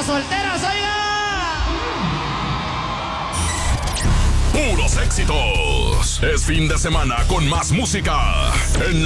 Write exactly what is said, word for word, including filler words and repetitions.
solteras, oiga. Puros éxitos. Es fin de semana con más música en la